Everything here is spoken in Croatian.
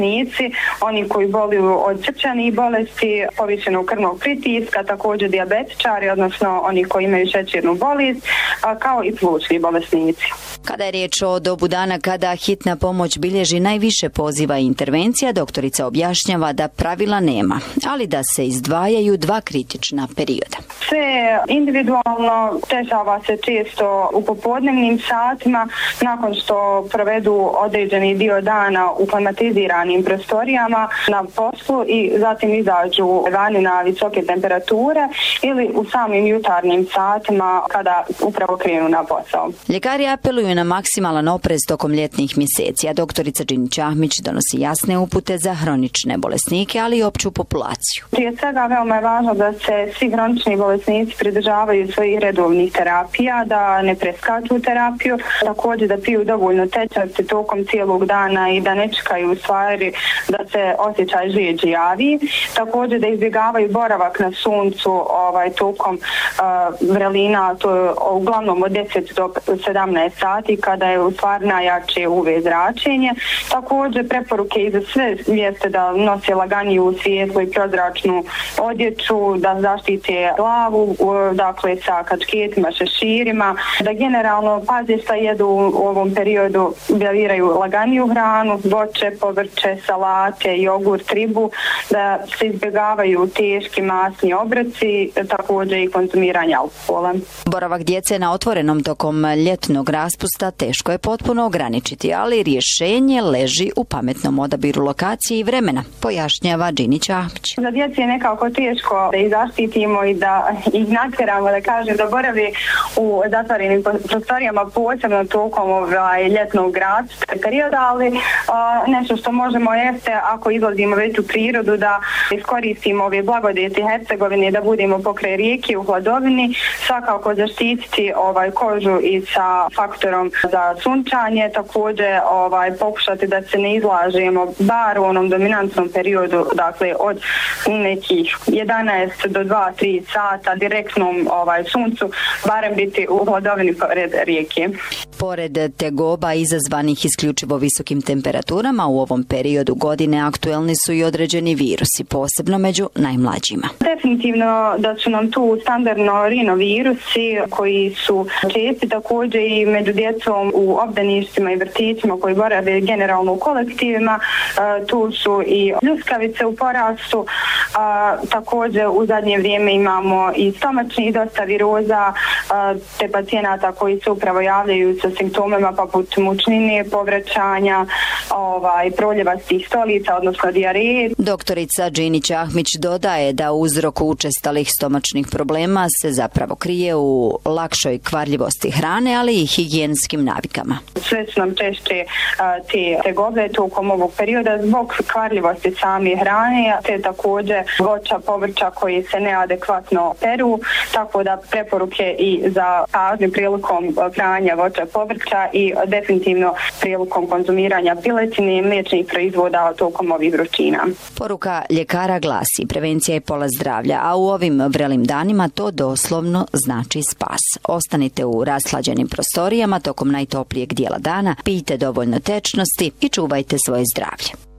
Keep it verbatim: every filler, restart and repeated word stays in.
bolesnici, oni koji boluju od srčanih bolesti, povišenog krvnog pritiska, također dijabetičari, odnosno oni koji imaju šećernu bolest, kao i plućni bolesnici. Kada je riječ o dobu dana kada hitna pomoć bilježi najviše poziva i intervencija, doktorica objašnjava da pravila nema, ali da se izdvajaju dva kritična perioda. Sve individualno, dešava se često u popodnevnim satima, nakon što provedu određeni dio dana u klimatiziranim prostorijama na poslu i zatim izađu vani na visoke temperature ili u samim jutarnjim satima kada upravo krenu na posao. Ljekari apeluju na maksimalan oprez tokom ljetnih mjeseci, a doktorica Đinić-Ahmić donosi jasne upute za hronične bolesnike, ali i opću populaciju. Prije svega veoma je važno da se svi hronični bolesnici pridržavaju svojih redovnih terapija, da ne preskaču terapiju, također da piju dovoljno tečnosti tokom cijelog dana i da ne čekaju u stvari da se osjećaj žeđi javi, također da izbjegavaju boravak na suncu ovaj, tokom uh, vrelina, to je uglavnom od deset do sedamnaest sati kada je u stvari najjače U V zračenje. Također preporuke i za sve jeste da nose laganiju, svijetlu i prozračnu odjeću, da zaštite glavu, dakle sa kačketima, šeširima, da generalno paze šta jedu u ovom periodu, biraju laganiju hranu, voće, povrće, salate, jogurt, ribu, da se izbjegavaju teški masni obroci, također i konzumiranje alkohola. Boravak djece na otvorenom tokom ljetnog raspusta teško je potpuno ograničiti, ali rješenje leži u pametnom odabiru lokacije i vremena, pojašnjava Đinić-Ahmić. Za djece je nekako teško da ih zaštitimo i da ih natjeramo, da kažem, da boravi u zatvorenim prostorijama, posebno tokom ovaj, ljetnog raspusta perioda, ali a, nešto što možemo jeste, ako izlazimo već u prirodu, da iskoristimo ove blagodeti Hercegovine, da budemo pokraj rijeke u hladovini, svakako zaštititi ovaj, kožu i sa faktorom za sunčanje, također ovaj, pokušati da se ne izlažemo bar u onom dominantnom periodu, dakle od nekih jedanaest do dva tri sata direktnom ovaj, suncu, barem biti u hladovini pored rijeke. Pored tegoba izazvanih isključivo visokim temperaturama, u ovom periodu godine aktuelni su i određeni virusi, posebno među najmlađima. Definitivno da su nam tu standardno rinovirusi koji su česti, također i među djecom u obdaništima i vrtićima koji borave generalno u kolektivima. Tu su i pljuskavice u porastu, također u zadnje vrijeme imamo i stomačnih dosta viroza, te pacijenata koji se upravo javljaju sa simptomima poput mučnine, povraćanja, ovaj, proljevastih stolica, odnosno dijareje. Doktorica Đinić-Ahmić dodaje da uzrok učestalih stomačnih problema se zapravo krije u lakšoj kvarljivosti hrane, ali i higijenskim navikama. Sve su nam češće uh, te tegobe tokom ovog perioda zbog kvarljivosti same hrane, te također voća, povrća koji se neadekvatno peru, tako da preporuke i za pažnju prilikom pranja voća, povrća i definitivno prilikom konzumiranja piletine i mliječnih proizvoda tokom ovih vrućina. Poruka ljekara glasi: prevencija je pola zdravlja, a u ovim vrelim danima to doslovno znači spas. Ostanite u rashlađenim prostorijama tokom najtoplijeg dijela dana, pijte dovoljno tečnosti i čuvajte svoje zdravlje.